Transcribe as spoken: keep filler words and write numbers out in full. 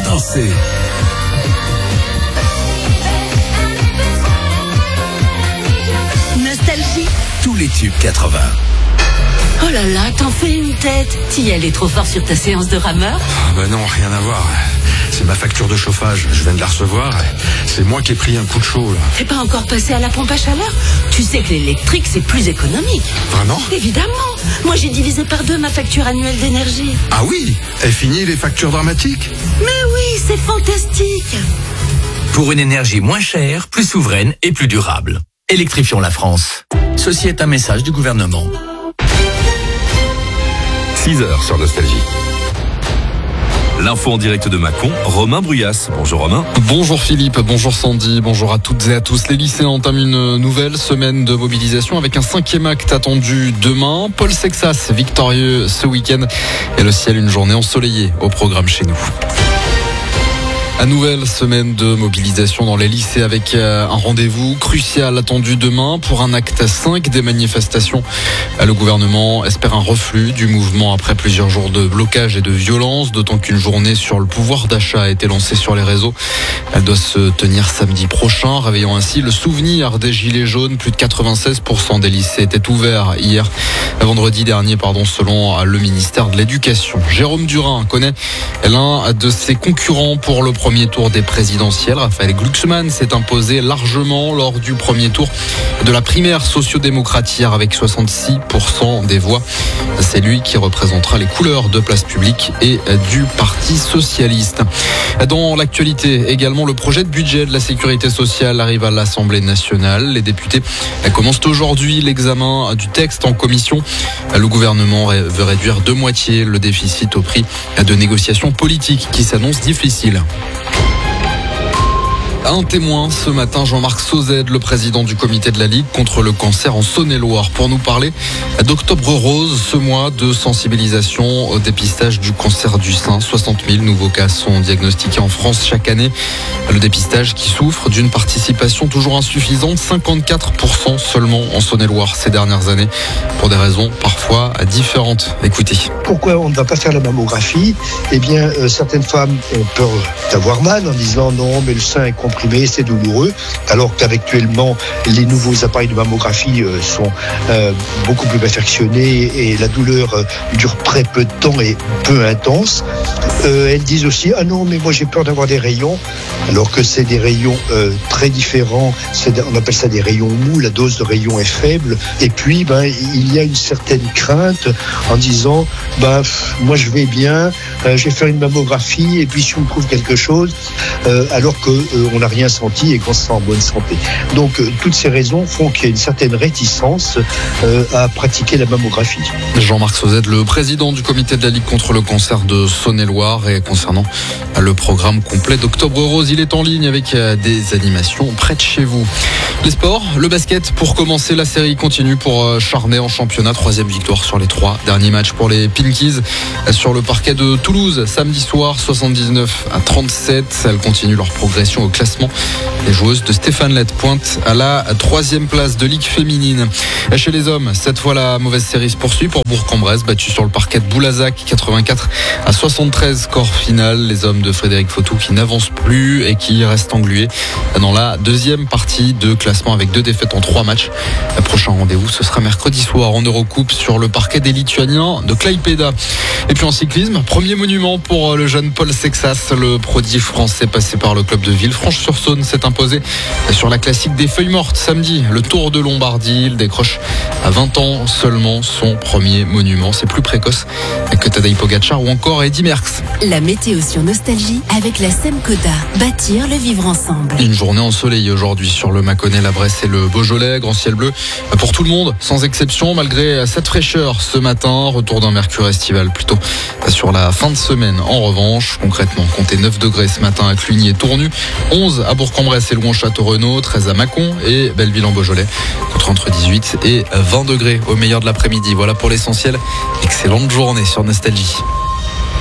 danser. Nostalgie. Tous les tubes quatre-vingts. Oh là là, t'en fais une tête. T'y allais trop fort sur ta séance de rameur? Ah bah non, rien à voir. C'est ma facture de chauffage, je viens de la recevoir. C'est moi qui ai pris un coup de chaud là. T'es pas encore passé à la pompe à chaleur? Tu sais que l'électrique c'est plus économique. Vraiment? Évidemment. Moi j'ai divisé par deux ma facture annuelle d'énergie. Ah oui? Est fini les factures dramatiques? Mais oui, c'est fantastique. Pour une énergie moins chère, plus souveraine et plus durable. Électrifions la France. Ceci est un message du gouvernement. six heures sur Nostalgie. L'info en direct de Mâcon, Romain Bruyas. Bonjour Romain. Bonjour Philippe, bonjour Sandy, bonjour à toutes et à tous. Les lycéens entament une nouvelle semaine de mobilisation avec un cinquième acte attendu demain. Paul Sexas, victorieux ce week-end. Et le ciel, une journée ensoleillée au programme chez nous. Une nouvelle semaine de mobilisation dans les lycées avec un rendez-vous crucial attendu demain pour un acte cinq des manifestations. Le gouvernement espère un reflux du mouvement après plusieurs jours de blocage et de violence, d'autant qu'une journée sur le pouvoir d'achat a été lancée sur les réseaux. Elle doit se tenir samedi prochain, réveillant ainsi le souvenir des Gilets jaunes. Plus de quatre-vingt-seize pour cent des lycées étaient ouverts hier, vendredi dernier, pardon, selon le ministère de l'Éducation. Jérôme Durin connaît l'un de ses concurrents pour le premier tour des présidentielles. Raphaël Glucksmann s'est imposé largement lors du premier tour de la primaire sociodémocrate hier avec soixante-six pour cent des voix. C'est lui qui représentera les couleurs de Place Publique et du Parti socialiste. Dans l'actualité également, le projet de budget de la sécurité sociale arrive à l'Assemblée nationale. Les députés commencent aujourd'hui l'examen du texte en commission. Le gouvernement veut réduire de moitié le déficit au prix de négociations politiques qui s'annoncent difficiles. Un témoin ce matin, Jean-Marc Sauzède, le président du comité de la Ligue contre le cancer en Saône-et-Loire, pour nous parler d'Octobre Rose, ce mois de sensibilisation au dépistage du cancer du sein. soixante mille nouveaux cas sont diagnostiqués en France chaque année. Le dépistage qui souffre d'une participation toujours insuffisante, cinquante-quatre pour cent seulement en Saône-et-Loire ces dernières années, pour des raisons parfois différentes. Écoutez. Pourquoi on ne va pas faire la mammographie? Eh bien, euh, certaines femmes ont peur d'avoir mal en disant non, mais le sein est comprimé, c'est douloureux, alors qu'actuellement les nouveaux appareils de mammographie euh, sont euh, beaucoup plus perfectionnés et la douleur euh, dure très peu de temps et peu intense. Euh, elles disent aussi ah non, mais moi j'ai peur d'avoir des rayons, alors que c'est des rayons euh, très différents. C'est, on appelle ça des rayons mous, la dose de rayons est faible. Et puis ben il y a une certaine crainte en disant ben moi je vais bien, euh, je vais faire une mammographie et puis si on trouve quelque chose, euh, alors que euh, on n'a rien senti et qu'on se sent en bonne santé. Donc euh, toutes ces raisons font qu'il y a une certaine réticence euh, à pratiquer la mammographie. Jean-Marc Sauzède, le président du comité de la Ligue contre le cancer de Saône-et-Loire, et concernant le programme complet d'Octobre Rose, il est en ligne avec des animations près de chez vous. Les sports, le basket pour commencer, la série continue pour Charnay en championnat, troisième victoire sur les trois derniers matchs pour les Pinkies sur le parquet de Toulouse samedi soir, soixante-dix-neuf à trente-sept. Elles continuent leur progression au classement. Les joueuses de Stéphane Lett pointent à la troisième place de Ligue féminine. Chez les hommes, cette fois la mauvaise série se poursuit pour Bourg-en-Bresse, battu sur le parquet de Boulazac, quatre-vingt-quatre à soixante-treize, score final. Les hommes de Frédéric Fautou qui n'avancent plus et qui restent englués dans la deuxième partie de classement avec deux défaites en trois matchs. Le prochain rendez-vous, ce sera mercredi soir en Eurocoupe sur le parquet des Lituaniens de Klaipėda. Et puis en cyclisme, premier monument pour le jeune Paul Sexas. Le prodige français passé par le club de Villefranche-sur-Saône s'est imposé sur la classique des feuilles mortes samedi. Le Tour de Lombardie, il décroche à vingt ans seulement son premier monument. C'est plus précoce que Tadej Pogacar ou encore Eddy Merckx. La météo sur Nostalgie avec la Semcoda. Bâtir le vivre ensemble. Une journée ensoleillée aujourd'hui sur le Mâconnais, la Bresse et le Beaujolais. Grand ciel bleu pour tout le monde, sans exception, malgré cette fraîcheur ce matin. Retour d'un mercure estival plutôt sur la fin de semaine. En revanche, concrètement, comptez neuf degrés ce matin à Cluny et Tournu, onze à Bourg-en-Bresse et Louon-Château-Renaud, treize à Mâcon et Belleville en Beaujolais, contre entre dix-huit et vingt degrés au meilleur de l'après-midi. Voilà pour l'essentiel. Excellente journée sur Nostalgie.